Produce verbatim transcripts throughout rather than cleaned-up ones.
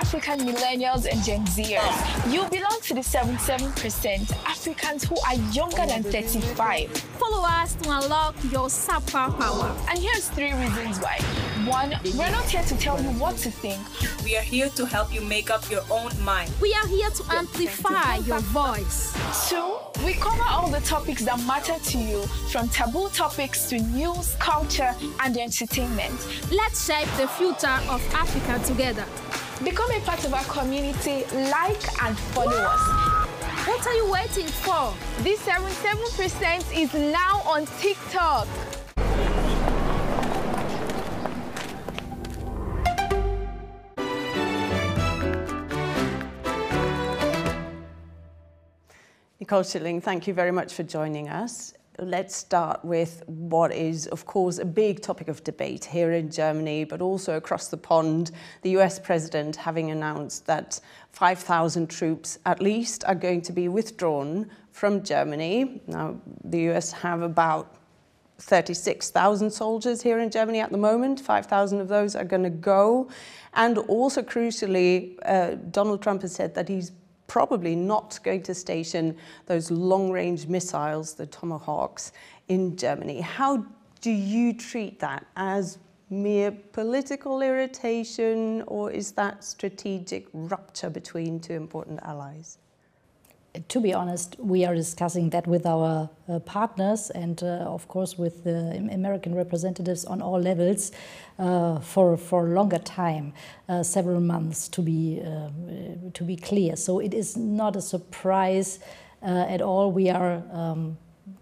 African millennials and Gen Zers. You belong to the seventy-seven percent Africans who are younger than thirty-five. Follow us to unlock your superpower. And here's three reasons why. One, we're not here to tell you what to think. We are here to help you make up your own mind. We are here to amplify your voice. Two, we cover all the topics that matter to you, from taboo topics to news, culture, and entertainment. Let's shape the future of Africa together. Become a part of our community, like and follow us. What are you waiting for? This seventy-seven percent is now on TikTok. Nicole Schilling, thank you very much for joining us. Let's start with what is, of course, a big topic of debate here in Germany, but also across the pond. The U S president having announced that five thousand troops, at least, are going to be withdrawn from Germany. Now, the U S have about thirty-six thousand soldiers here in Germany at the moment. five thousand of those are going to go. And also, crucially, uh, Donald Trump has said that he's probably not going to station those long-range missiles, the Tomahawks, in Germany. How do you treat that? As mere political irritation, or is that strategic rupture between two important allies? To be honest, we are discussing that with our uh, partners and, uh, of course, with the American representatives on all levels uh, for for a longer time, uh, several months to be uh, to be clear. So it is not a surprise uh, at all. We are. Um,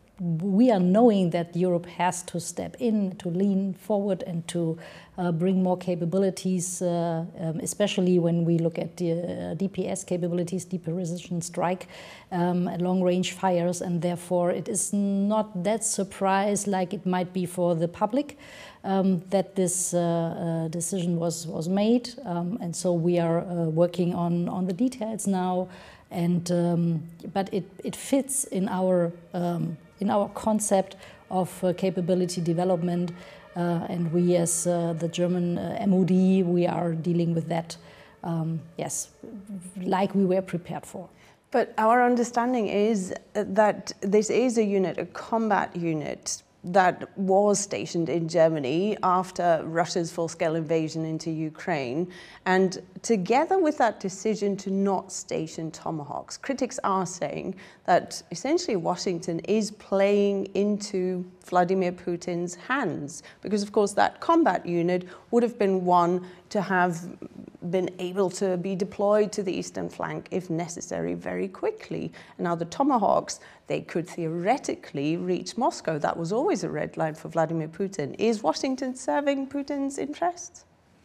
We are knowing that Europe has to step in, to lean forward and to uh, bring more capabilities, uh, um, especially when we look at the uh, D P S capabilities, deep precision strike, um, and long-range fires, and therefore it is not that surprise like it might be for the public um, that this uh, uh, decision was, was made, um, and so we are uh, working on, on the details now, and um, but it, it fits in our um, in our concept of uh, capability development, uh, and we as uh, the German uh, M O D, we are dealing with that, um, yes, like we were prepared for. But our understanding is that this is a unit, a combat unit, that was stationed in Germany after Russia's full-scale invasion into Ukraine. And together with that decision to not station Tomahawks, critics are saying that essentially Washington is playing into Vladimir Putin's hands, because of course that combat unit would have been one to have been able to be deployed to the eastern flank if necessary very quickly. And now the Tomahawks, they could theoretically reach Moscow. That was always a red line for Vladimir Putin. Is Washington serving Putin's interests?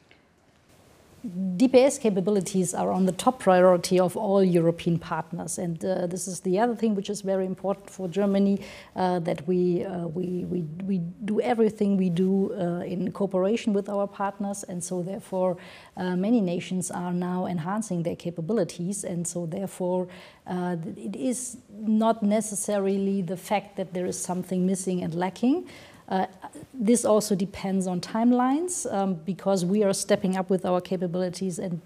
D P S capabilities are on the top priority of all European partners, and uh, this is the other thing which is very important for Germany, uh, that we, uh, we, we, we do everything we do uh, in cooperation with our partners, and so therefore uh, many nations are now enhancing their capabilities, and so therefore uh, it is not necessarily the fact that there is something missing and lacking. Uh, this also depends on timelines, um, because we are stepping up with our capabilities and